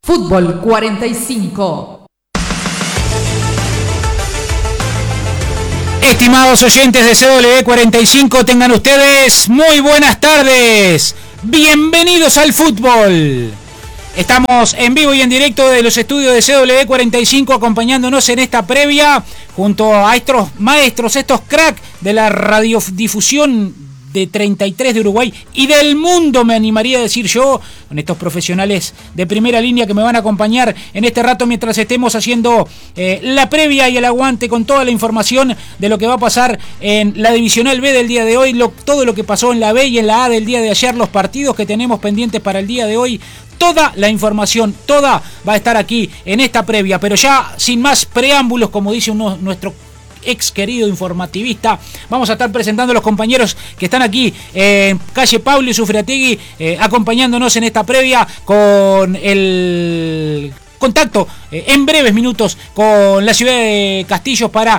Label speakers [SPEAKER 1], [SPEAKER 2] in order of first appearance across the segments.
[SPEAKER 1] Fútbol 45.
[SPEAKER 2] Estimados oyentes de CW45, tengan ustedes muy buenas tardes. Bienvenidos al fútbol. Estamos en vivo y en directo de los estudios de CW45 acompañándonos en esta previa junto a estos maestros, estos cracks de la radiodifusión de 33 de Uruguay y del mundo, me animaría a decir yo, con estos profesionales de primera línea que me van a acompañar en este rato mientras estemos haciendo la previa y el aguante con toda la información de lo que va a pasar en la Divisional B del día de hoy, todo lo que pasó en la B y en la A del día de ayer, los partidos que tenemos pendientes para el día de hoy. Toda la información, toda va a estar aquí en esta previa, pero ya sin más preámbulos, como dice nuestro ex querido informativista, vamos a estar presentando a los compañeros que están aquí en calle Pablo y Sufriategui, acompañándonos en esta previa con el contacto en breves minutos con la ciudad de Castillo para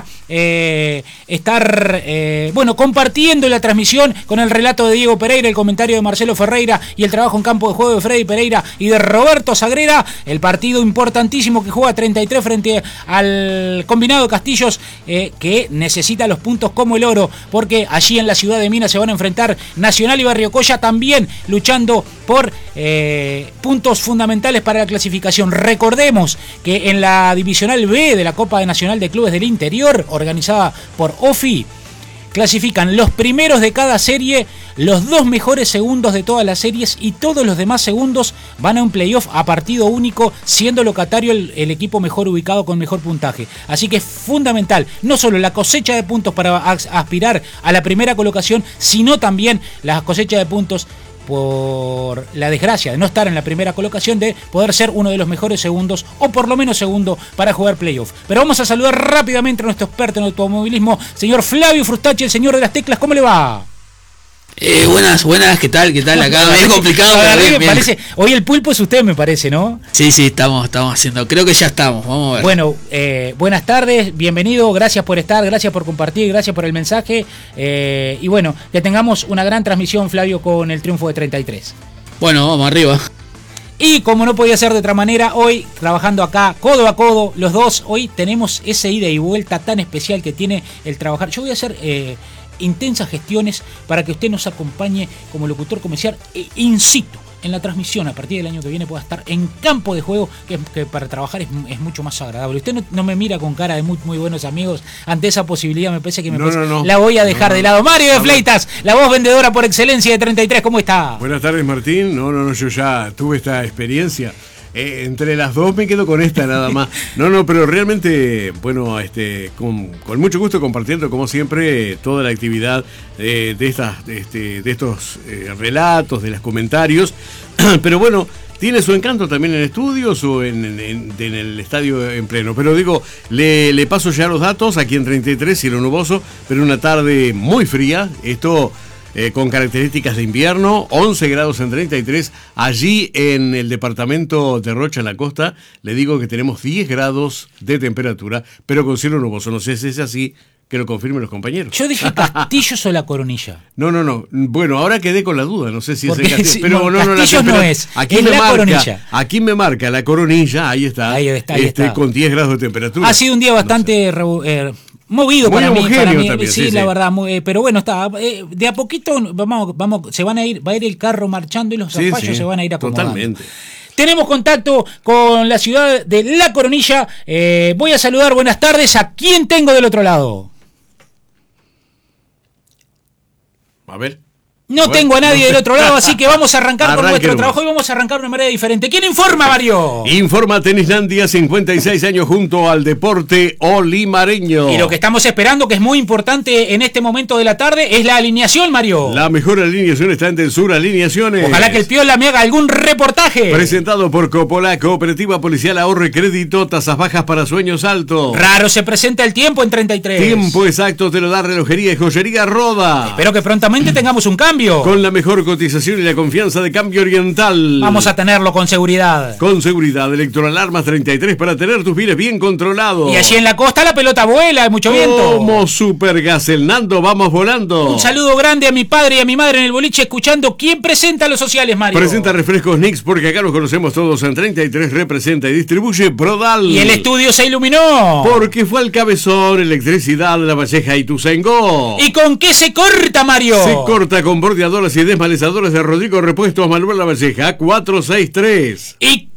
[SPEAKER 2] estar compartiendo la transmisión con el relato de Diego Pereira, el comentario de Marcelo Ferreira y el trabajo en campo de juego de Freddy Pereira y de Roberto Sagrera. El partido importantísimo que juega 33 frente al combinado de Castillos, que necesita los puntos como el oro, porque allí en la ciudad de Minas se van a enfrentar Nacional y Barrio Coya, también luchando por puntos fundamentales para la clasificación. Recordemos que en la Divisional B de la Copa Nacional de Clubes del Interior, organizada por OFI, clasifican los primeros de cada serie, los dos mejores segundos de todas las series y todos los demás segundos van a un playoff a partido único, siendo locatario el equipo mejor ubicado con mejor puntaje. Así que es fundamental no solo la cosecha de puntos para aspirar a la primera colocación, sino también la cosecha de puntos por la desgracia de no estar en la primera colocación, de poder ser uno de los mejores segundos o por lo menos segundo para jugar playoff. Pero vamos a saludar rápidamente a nuestro experto en automovilismo, señor Flavio Frustache, el señor de las teclas. ¿Cómo le va?
[SPEAKER 3] Buenas, ¿qué tal? Acá es complicado.
[SPEAKER 2] Me parece, hoy el pulpo es usted, me parece, ¿no?
[SPEAKER 3] Sí, estamos haciendo, creo que ya estamos, vamos a ver.
[SPEAKER 2] Bueno, buenas tardes, bienvenido, gracias por estar, gracias por compartir, gracias por el mensaje, y bueno, que tengamos una gran transmisión, Flavio, con el triunfo de 33.
[SPEAKER 3] Bueno, vamos arriba.
[SPEAKER 2] Y como no podía ser de otra manera, hoy trabajando acá codo a codo, los dos, hoy tenemos ese ida y vuelta tan especial que tiene el trabajar. Yo voy a hacer intensas gestiones para que usted nos acompañe como locutor comercial in situ en la transmisión. A partir del año que viene pueda estar en campo de juego, que para trabajar es mucho más agradable. Usted no me mira con cara de muy buenos amigos ante esa posibilidad. Me parece que la voy a dejar de lado. Mario de Fleitas, la voz vendedora por excelencia de 33, ¿cómo está?
[SPEAKER 4] Buenas tardes, Martín. No, yo ya tuve esta experiencia. Entre las dos me quedo con esta nada más. Pero realmente, bueno, con mucho gusto compartiendo como siempre toda la actividad de estos relatos, de los comentarios. Pero bueno, tiene su encanto también en estudios o en el estadio en pleno. Pero digo, le paso ya los datos aquí en 33, cielo nuboso, pero una tarde muy fría. Esto con características de invierno, 11 grados en 33. Allí en el departamento de Rocha, en la costa, le digo que tenemos 10 grados de temperatura, pero con cielo nuboso. No sé si es así, que lo confirmen los compañeros.
[SPEAKER 2] Yo dije Castillos o La Coronilla.
[SPEAKER 4] No. Bueno, ahora quedé con la duda, no sé si es el Castillo.
[SPEAKER 2] Sí, pero Castillos no es,
[SPEAKER 4] aquí
[SPEAKER 2] es
[SPEAKER 4] me
[SPEAKER 2] La
[SPEAKER 4] marca,
[SPEAKER 2] Coronilla.
[SPEAKER 4] Aquí me marca La Coronilla, ahí está.
[SPEAKER 2] Ahí está.
[SPEAKER 4] Con 10 grados de temperatura.
[SPEAKER 2] Ha sido un día bastante movido
[SPEAKER 4] muy
[SPEAKER 2] para mí,
[SPEAKER 4] también,
[SPEAKER 2] sí, la verdad, pero bueno, está de a va a ir el carro marchando y los zapallos se van a ir acomodando.
[SPEAKER 4] Totalmente.
[SPEAKER 2] Tenemos contacto con la ciudad de La Coronilla. Voy a saludar, buenas tardes, ¿a quién tengo del otro lado?
[SPEAKER 4] A ver.
[SPEAKER 2] No tengo a nadie del otro lado, así que vamos a arrancar con nuestro trabajo y vamos a arrancar de una manera diferente. ¿Quién informa, Mario?
[SPEAKER 4] Informa Tenislandia, 56 años junto al deporte olimareño.
[SPEAKER 2] Y lo que estamos esperando, que es muy importante en este momento de la tarde, es la alineación, Mario.
[SPEAKER 4] La mejor alineación está en Tensur Alineaciones.
[SPEAKER 2] Ojalá que el Piola me haga algún reportaje.
[SPEAKER 4] Presentado por Coppola, Cooperativa Policial Ahorro y Crédito, tasas bajas para sueños altos.
[SPEAKER 2] Raro se presenta el tiempo en 33.
[SPEAKER 4] Tiempo exacto te lo da Relojería y Joyería Roda.
[SPEAKER 2] Espero que prontamente tengamos un cambio. cambio.
[SPEAKER 4] Con la mejor cotización y la confianza de Cambio Oriental.
[SPEAKER 2] Vamos a tenerlo con seguridad.
[SPEAKER 4] Con seguridad, Electroalarmas 33 para tener tus bienes bien controlados.
[SPEAKER 2] Y allí en la costa la pelota vuela, hay mucho viento.
[SPEAKER 4] Como Supergas, el Nando, vamos volando.
[SPEAKER 2] Un saludo grande a mi padre y a mi madre en el boliche escuchando. ¿Quién presenta los sociales, Mario?
[SPEAKER 4] Presenta Refrescos Nix porque acá los conocemos todos. En 33 representa y distribuye Prodal.
[SPEAKER 2] Y el estudio se iluminó.
[SPEAKER 4] Porque fue al Cabezón, Electricidad, La Valleja y Ituzaingó.
[SPEAKER 2] ¿Y con qué se corta, Mario?
[SPEAKER 4] Se corta con bordeadoras y desmalezadoras de Rodrigo Repuestos Manuel La Valleja 463.
[SPEAKER 2] ¿Y